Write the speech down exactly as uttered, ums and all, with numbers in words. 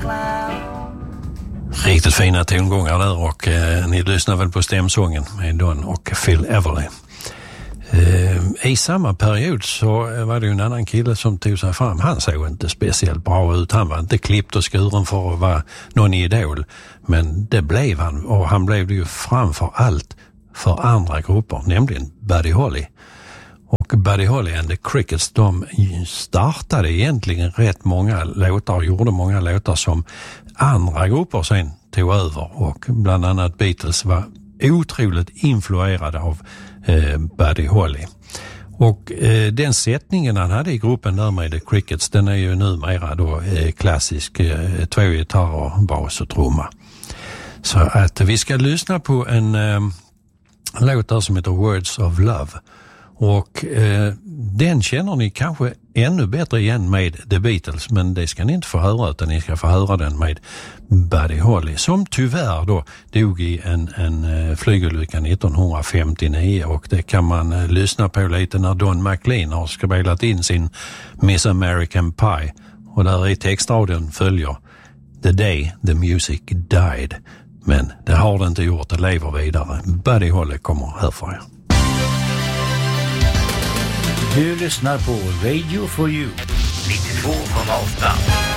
Riktigt fina tongångar där och eh, ni lyssnar väl på stämsången med Don och Phil Everly. Eh, I samma period så var det ju en annan kille som tog sig fram. Han såg inte speciellt bra ut. Han var inte klippt och skuren för att vara någon idol. Men det blev han, och han blev det ju framför allt för andra grupper, nämligen Buddy Holly. Och Buddy Holly and the Crickets, de startade egentligen rätt många låtar och gjorde många låtar som andra grupper sen tog över, och bland annat Beatles var otroligt influerade av eh, Buddy Holly. Och eh, den sättningen han hade i gruppen där med The Crickets, den är ju numera då eh, klassisk, eh, två gitarrer, bas och trumma. Så att vi ska lyssna på en eh, låt där som heter Words of Love. Och eh, den känner ni kanske ännu bättre igen med The Beatles, men det ska ni inte få höra, utan ni ska få höra den med Buddy Holly, som tyvärr då dog i en, en flygolycka nittonhundrafemtionio, och det kan man eh, lyssna på lite när Don McLean har spelat in sin Miss American Pie, och där i textraden följer The Day the Music Died, men det har det inte gjort, det lever vidare. Buddy Holly kommer här för er. Du lyssnar på Radio for You nittiotvå komma åtta.